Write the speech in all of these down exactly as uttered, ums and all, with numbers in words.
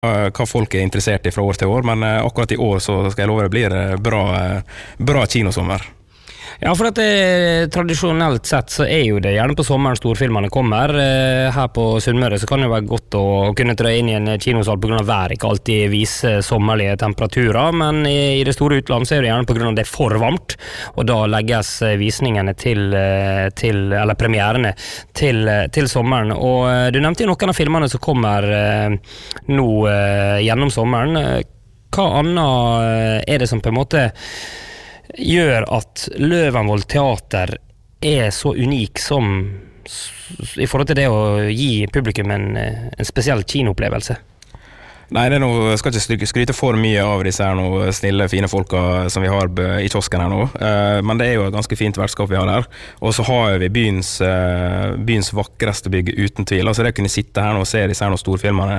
hva folk er interessert i fra år til år, men akkurat i år så skal jeg love det blir bra, bra kinosommer. Ja, for at det, tradisjonelt sett så er jo det gjerne på sommeren storfilmene kommer. Her på Sunnmøre så kan det være godt å kunne trøye inn i en kinosal på grunn av vær, ikke alltid vise sommerlige temperaturer, men i det store utland så er det gjerne på grunn av det er for varmt, og da legges visningene til, til eller premierene til, til sommeren. Og du nevnte jo noen av filmene som kommer nå gjennom sommeren. Hva annet er det som på en måte gjør at Løvenvoll teater er så unik som i forhold til det å gi publikum en, en spesiell kinoopplevelse? Nei, det er noe, jeg skal ikke skryte for mye av disse her noe snille, fine folka som vi har i kiosken her nå, men det er jo et ganske fint vertskap vi har her, og så har vi byens, byens vakreste bygg uten tvil, altså det å kunne sitte her nå og se disse her noen storfilmene,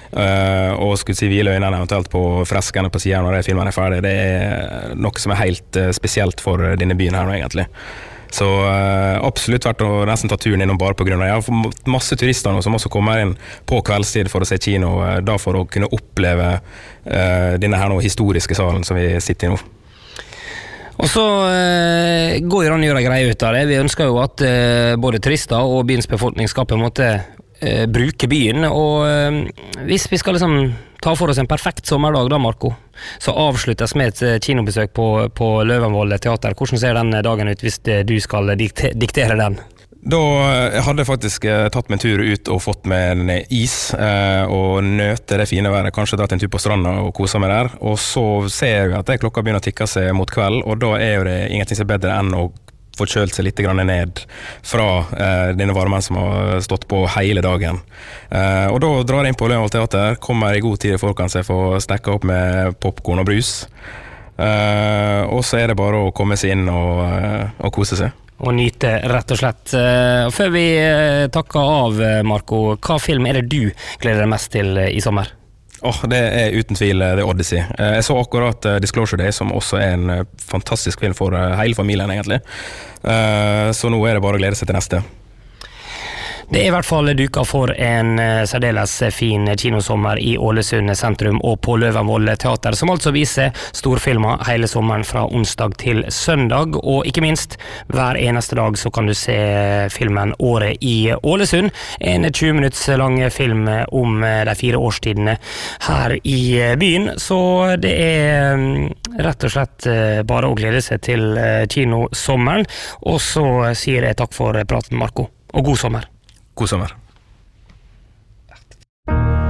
og skulle si hvile øynene eventuelt på freskene på siden når de filmene er ferdig, det er noe som er helt spesielt for denne byen her nå egentlig. Så uh, absolutt vært å nesten ta turen innom bare på grunn av. Jeg har fått masse turister nå som også kommer inn på kveldstid for å se kino, uh, da for å kunne oppleve uh, denne her nå historiske salen som vi sitter i nå. Og så uh, går jo an å gjøre greie ut av det. Vi ønsker jo at uh, både turister og byens befolkning skal på en måte uh, bruke byen, og uh, hvis vi skal liksom ta for oss en perfekt sommerdag da, Marco, så avsluttes med et kinobesøk på, på Løvenvoll teater. Hvordan ser den dagen ut hvis du skal dikte, diktere den? Da hadde jeg faktisk tatt meg en tur ut og fått med en is eh, og nøte det fine været, kanskje dratt en tur på stranda og koset meg der, og så ser jeg at det klokka begynner å tikke seg mot kveld, og da er jo det ingenting som er bedre enn å få kjølt seg litt grann ned fra eh, denne varmen som har stått på hele dagen. Eh, og da drar jeg inn på Løvenvoll teater, kommer i god tid i forkant så jeg får stekke opp med popcorn og brus. Eh, og så er det bare å komme seg inn og, og kose seg. Og nyte, rett og slett. Før vi takker av, Marco, hva film er det du gleder deg mest til i sommer? Oh, det er uten tvil The Odyssey. Jeg så akkurat Disclosure Day, som også er en fantastisk film for hele familien egentlig. Så nå er det bare å glede seg til neste. Det er i hvert fall duka for en særdeles fin kinosommer i Ålesund sentrum og på Løvenvoll teater, som altså viser storfilmer hele sommeren fra onsdag til søndag, og ikke minst hver eneste dag så kan du se filmen Året i Ålesund, en tjue minutts lang film om de fire årstidene her i byen, så det er rett og slett bare å glede seg til kinosommeren, og så sier jeg takk for praten, Marco, og god sommer. God sommer.